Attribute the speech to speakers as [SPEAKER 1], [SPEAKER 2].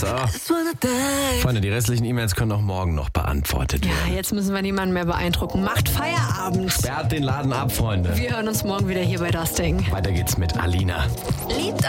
[SPEAKER 1] So. Freunde, die restlichen E-Mails können auch morgen noch beantwortet werden.
[SPEAKER 2] Ja, jetzt müssen wir niemanden mehr beeindrucken. Macht Feierabend.
[SPEAKER 1] Sperrt den Laden ab, Freunde.
[SPEAKER 2] Wir hören uns morgen wieder hier bei Das Ding.
[SPEAKER 1] Weiter geht's mit Alina.
[SPEAKER 3] Liebt